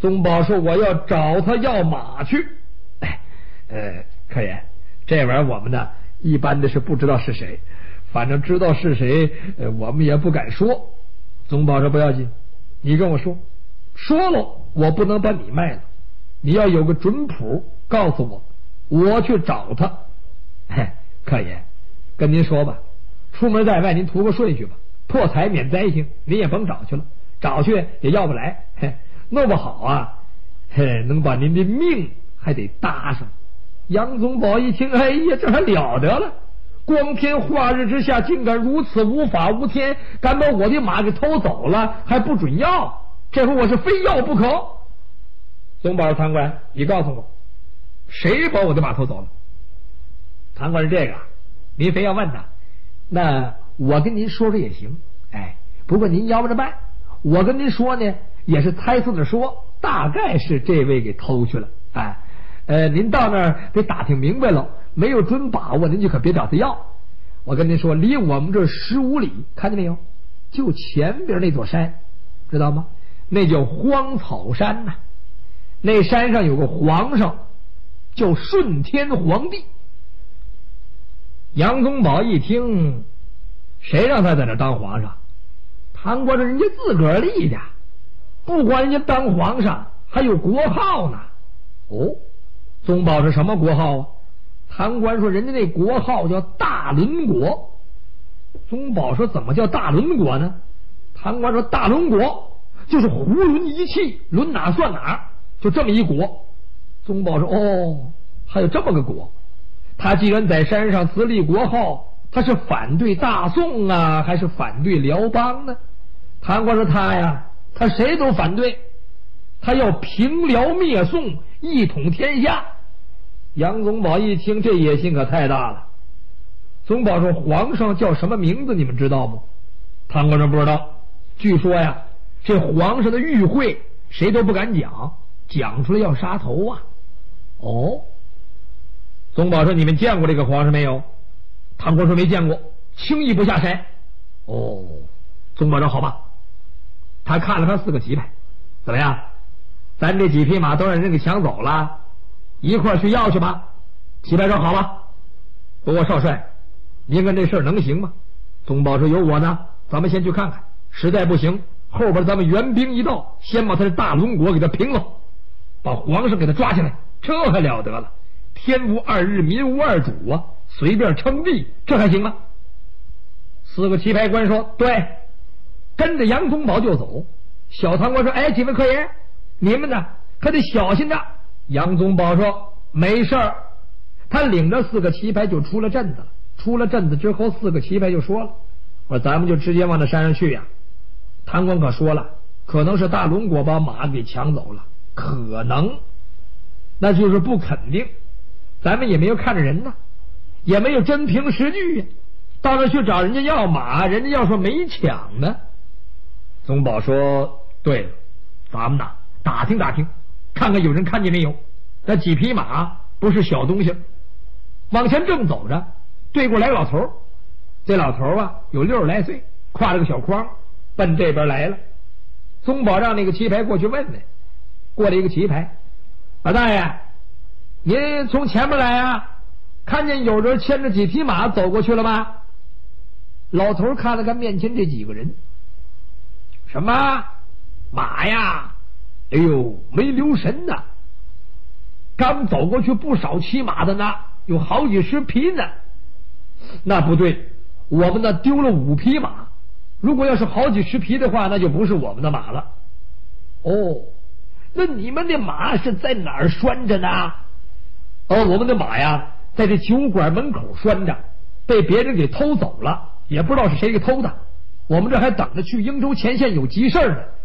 宗保说我要找他要马去。客爷，这玩意儿我们呢一般的是不知道是谁，反正知道是谁我们也不敢说。宗保说不要紧，你跟我说，说了我不能把你卖了，你要有个准谱告诉我，我去找他。客爷，跟您说吧，出门在外您图个顺序吧，破财免灾星您也甭找去了，找去也要不来，弄不好啊能把您的命还得搭上。杨宗保一听，哎呀，这还了得了，光天化日之下竟敢如此无法无天，敢把我的马给偷走了还不准要，这回我是非要不可。宗保说贪官，你告诉我谁把我的马偷走了？贪官是这个，您非要问他，那我跟您说说也行，不过您要着办，我跟您说呢也是猜测着说，大概是这位给偷去了。您到那儿得打听明白了，没有准把握您就可别找他要。我跟您说，离我们这15里，看见没有，就前边那座山，知道吗？那叫荒草山呐。那山上有个皇上叫顺天皇帝。杨宗保一听，谁让他在那当皇上？贪官是人家自个儿立的，不管人家当皇上还有国号呢。宗保是什么国号啊？贪官说人家那国号叫大伦国。宗保说怎么叫大伦国呢？贪官说大伦国就是囫囵一气，轮哪算哪，就这么一国。宗保说还有这么个国。他既然在山上自立国号，他是反对大宋啊还是反对辽邦呢？贪官说他谁都反对，他要平辽灭宋，一统天下。杨宗保一听，这野心可太大了。宗保说皇上叫什么名字你们知道吗？贪官说不知道。据说呀，这皇上的御讳谁都不敢讲，讲出来要杀头啊。宗保说你们见过这个皇上没有？贪官说没见过，轻易不下山。宗保说好吧。他看了他4个棋牌，怎么样？咱这几匹马都让人给抢走了，一块去要去吧。棋牌说好吧。不过少帅，您看这事儿能行吗？宗保说有我呢，咱们先去看看，实在不行后边咱们援兵一到，先把他的大伦国给他平了，把皇上给他抓起来，这还了得了，天无2日民无2主啊，随便称帝，这还行吗？4个棋牌官说对，跟着杨宗保就走。小贪官说几位客爷，你们呢可得小心着。杨宗保说没事儿。他领着4个棋牌就出了镇子了。出了镇子之后，4个棋牌就说了，我说咱们就直接往那山上去呀。贪官可说了，可能是大伦国把马给抢走了，可能，那就是不肯定，咱们也没有看着人呢，也没有真凭实据呀。到那去找人家要马，人家要说没抢呢。宗保说对了，咱们呐打听打听，看看有人看见没有。那几匹马不是小东西。往前正走着，对过来个老头，这老头啊有60来岁，挎着个小筐，奔这边来了。宗保让那个棋牌过去问问，过来一个棋牌，老大爷，您从前面来啊？看见有人牵着几匹马走过去了吗？老头看了看面前这几个人，什么马呀？哎呦，没留神呐，刚走过去不少骑马的呢，有好几十匹呢。那不对，我们那丢了5匹马，如果要是好几十匹的话，那就不是我们的马了。那你们的马是在哪儿拴着呢？我们的马呀在这酒馆门口拴着，被别人给偷走了，也不知道是谁给偷的。我们这还等着去英州前线有急事呢，